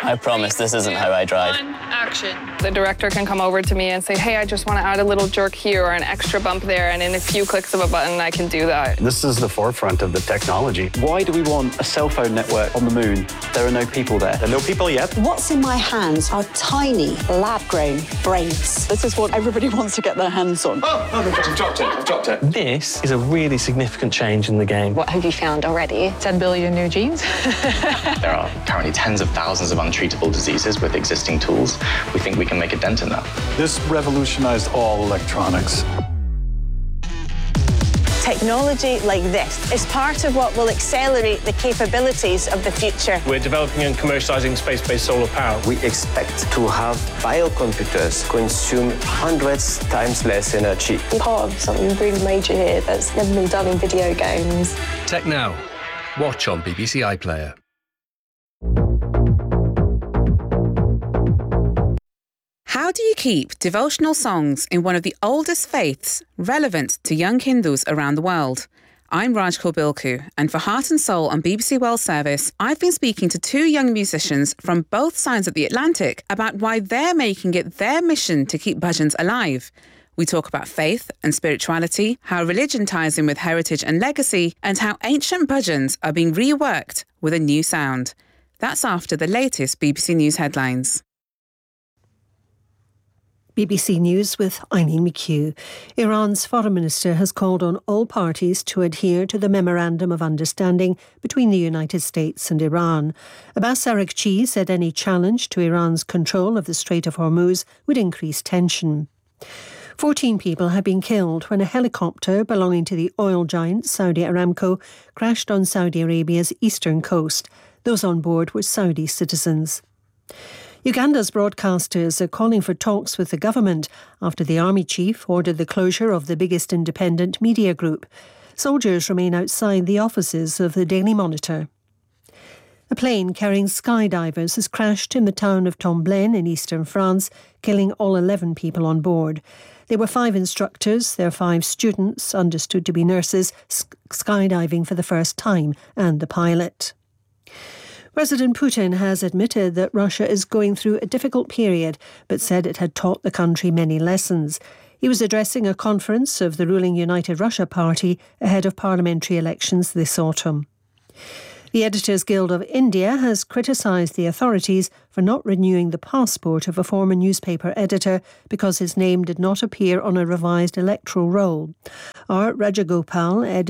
I promise this isn't how I drive. Action. The director can come over to me and say, hey, I just want to add a little jerk here or an extra bump there, and in a few clicks of a button, I can do that. This is the forefront of the technology. Why do we want a cell phone network on the moon? There are no people there. There are no people yet. What's in my hands are tiny, lab-grown brains. This is what everybody wants to get their hands on. Oh, I've dropped it. This is a really significant change in the game. What have you found already? 10 billion new genes. There are currently tens of thousands of untreatable diseases with existing tools. We think we can make a dent in that. This revolutionized all electronics. Technology like this is part of what will accelerate the capabilities of the future. We're developing and commercializing space-based solar power. We expect to have biocomputers consume hundreds times less energy. I'm part of something really major here that's never been done in video games. Tech Now. Watch on BBC iPlayer. How do you keep devotional songs in one of the oldest faiths relevant to young Hindus around the world? I'm Raj Kobilku, and for Heart and Soul on BBC World Service, I've been speaking to two young musicians from both sides of the Atlantic about why they're making it their mission to keep bhajans alive. We talk about faith and spirituality, how religion ties in with heritage and legacy, and how ancient bhajans are being reworked with a new sound. That's after the latest BBC News headlines. BBC News with Eileen McHugh. Iran's foreign minister has called on all parties to adhere to the Memorandum of Understanding between the United States and Iran. Abbas Araghchi said any challenge to Iran's control of the Strait of Hormuz would increase tension. 14 people have been killed when a helicopter belonging to the oil giant Saudi Aramco crashed on Saudi Arabia's eastern coast. Those on board were Saudi citizens. Uganda's broadcasters are calling for talks with the government after the army chief ordered the closure of the biggest independent media group. Soldiers remain outside the offices of the Daily Monitor. A plane carrying skydivers has crashed in the town of Tomblaine in eastern France, killing all 11 people on board. There were 5 instructors, their 5 students, understood to be nurses, skydiving for the first time, and the pilot. President Putin has admitted that Russia is going through a difficult period, but said it had taught the country many lessons. He was addressing a conference of the ruling United Russia Party ahead of parliamentary elections this autumn. The Editors Guild of India has criticised the authorities for not renewing the passport of a former newspaper editor because his name did not appear on a revised electoral roll. R. Rajagopal, editor